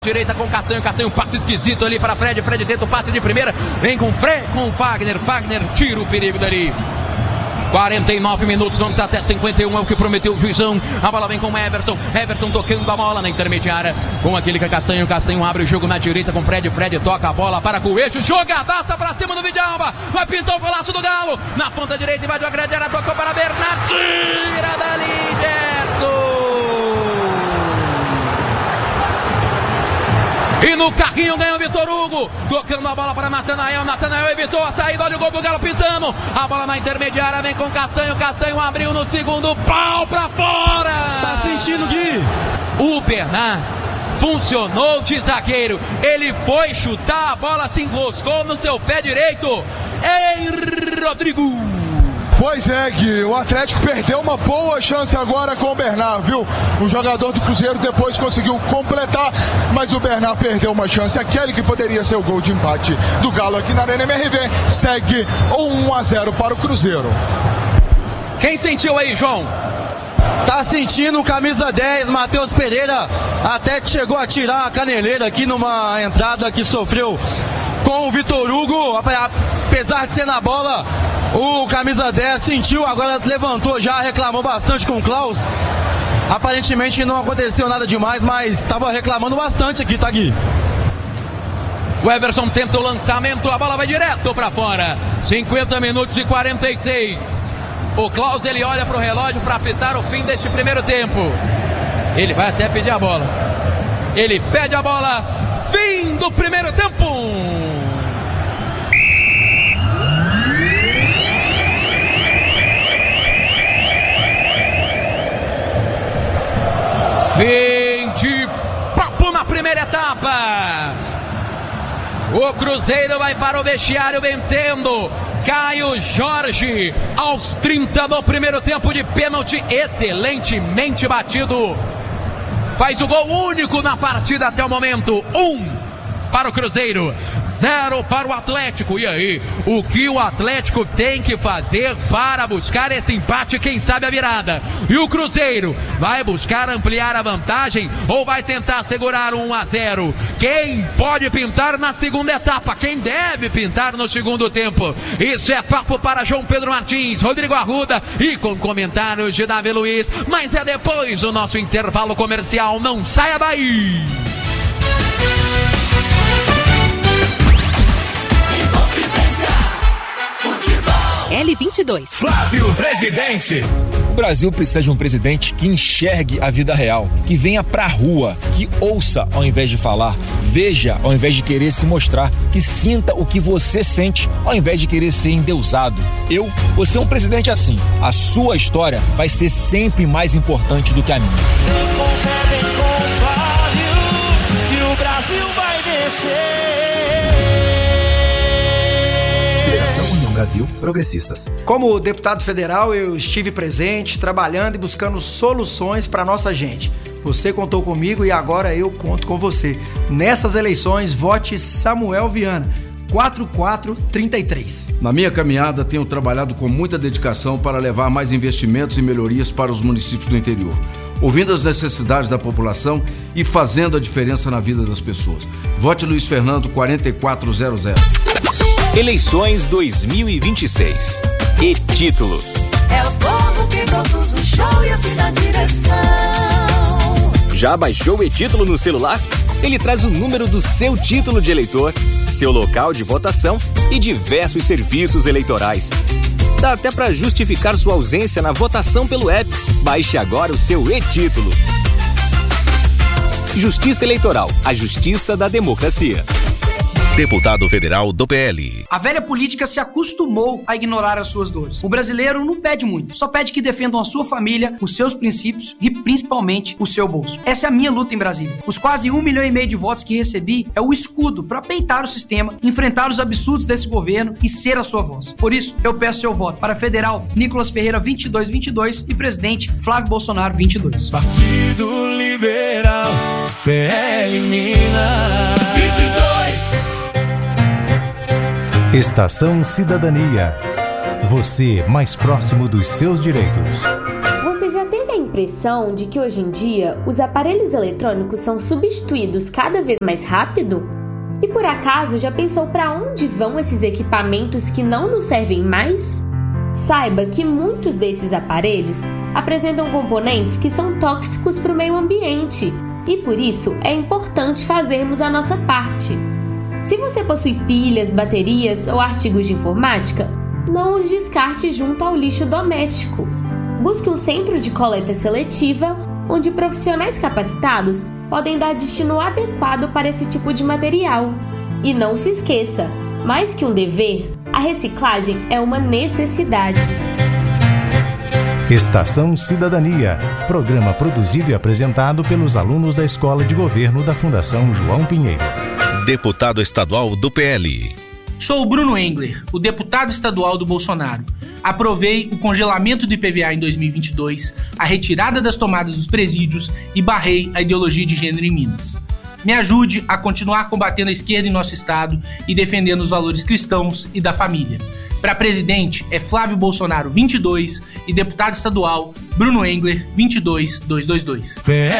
Direita com Castanho, Castanho, passe esquisito ali para Fred, Fred tenta o passe de primeira, vem com o Fagner, Fagner tira o perigo dali. 49 minutos, vamos até 51, é o que prometeu o juizão. A bola vem com o Everson, Everson tocando a bola na intermediária, com aquele que é Castanho, Castanho abre o jogo na direita com Fred, Fred toca a bola para Coelho, jogadaça para cima do Vidalba, vai pintar o golaço do Galo, na ponta direita, invadiu a grande área, tocou para Bernard, tira dali, Gerson. E no carrinho ganha o Vitor Hugo, tocando a bola para Natanael, Natanael evitou a saída, olha o gol do Galo pintando, a bola na intermediária vem com Castanho, Castanho abriu no segundo pau para fora. Tá sentindo, Gui? O Bernard funcionou de zagueiro, ele foi chutar, a bola se enroscou no seu pé direito. Ei, Rodrigo! Pois é, Gui, o Atlético perdeu uma boa chance agora com o Bernard, viu? O jogador do Cruzeiro depois conseguiu completar, mas o Bernard perdeu uma chance, aquele que poderia ser o gol de empate do Galo aqui na Arena MRV. Segue 1-0 para o Cruzeiro. Quem sentiu aí, João? Tá sentindo o camisa 10, Matheus Pereira, até chegou a tirar a caneleira aqui numa entrada que sofreu com o Vitor Hugo, apesar de ser na bola. O camisa 10 sentiu, agora levantou já, reclamou bastante com o Klaus. Aparentemente não aconteceu nada demais, mas estava reclamando bastante aqui, tá, Gui? O Everson tenta o lançamento, a bola vai direto para fora. 50 minutos e 46. O Klaus, ele olha para o relógio para apitar o fim deste primeiro tempo. Ele vai até pedir a bola. Ele pede a bola. Fim do primeiro tempo. Fim de papo na primeira etapa. O Cruzeiro vai para o vestiário vencendo. Caio Jorge aos 30 do primeiro tempo de pênalti, excelentemente batido. Faz o gol único na partida até o momento. 1 para o Cruzeiro, 0 para o Atlético. E aí, o que o Atlético tem que fazer para buscar esse empate, quem sabe a virada? E o Cruzeiro vai buscar ampliar a vantagem ou vai tentar segurar 1-0? Quem pode pintar na segunda etapa? Quem deve pintar no segundo tempo? Isso é papo para João Pedro Martins, Rodrigo Arruda e com comentários de Davi Luiz, mas é depois do nosso intervalo comercial. Não saia daí! L22. Flávio Presidente. O Brasil precisa de um presidente que enxergue a vida real, que venha pra rua, que ouça ao invés de falar, veja ao invés de querer se mostrar, que sinta o que você sente ao invés de querer ser endeusado. Eu vou ser um presidente assim. A sua história vai ser sempre mais importante do que a minha. Concebem com Flávio que o Brasil vai vencer. Brasil Progressistas. Como deputado federal, eu estive presente, trabalhando e buscando soluções para nossa gente. Você contou comigo e agora eu conto com você. Nessas eleições, vote Samuel Viana, 4433. Na minha caminhada, tenho trabalhado com muita dedicação para levar mais investimentos e melhorias para os municípios do interior, ouvindo as necessidades da população e fazendo a diferença na vida das pessoas. Vote Luiz Fernando, 4400. Eleições 2026. E título: é o povo que produz o show e assim na direção. Já baixou o e-título no celular? Ele traz o número do seu título de eleitor, seu local de votação e diversos serviços eleitorais. Dá até para justificar sua ausência na votação pelo app. Baixe agora o seu e-título. Justiça Eleitoral, a justiça da democracia. Deputado federal do PL. A velha política se acostumou a ignorar as suas dores. O brasileiro não pede muito, só pede que defendam a sua família, os seus princípios e principalmente o seu bolso. Essa é a minha luta em Brasília. Os quase 1,5 milhão de votos que recebi é o escudo para peitar o sistema, enfrentar os absurdos desse governo e ser a sua voz. Por isso, eu peço seu voto para Federal Nicolas Ferreira 2222 e Presidente Flávio Bolsonaro 22. Partido Liberal, PL Minas 22. Estação Cidadania. Você mais próximo dos seus direitos. Você já teve a impressão de que hoje em dia os aparelhos eletrônicos são substituídos cada vez mais rápido? E por acaso já pensou para onde vão esses equipamentos que não nos servem mais? Saiba que muitos desses aparelhos apresentam componentes que são tóxicos para o meio ambiente e por isso é importante fazermos a nossa parte. Se você possui pilhas, baterias ou artigos de informática, não os descarte junto ao lixo doméstico. Busque um centro de coleta seletiva, onde profissionais capacitados podem dar destino adequado para esse tipo de material. E não se esqueça, mais que um dever, a reciclagem é uma necessidade. Estação Cidadania, programa produzido e apresentado pelos alunos da Escola de Governo da Fundação João Pinheiro. Deputado estadual do PL. Sou o Bruno Engler, o deputado estadual do Bolsonaro. Aprovei o congelamento do IPVA em 2022, a retirada das tomadas dos presídios e barrei a ideologia de gênero em Minas. Me ajude a continuar combatendo a esquerda em nosso estado e defendendo os valores cristãos e da família. Para presidente é Flávio Bolsonaro 22 e deputado estadual Bruno Engler 22222.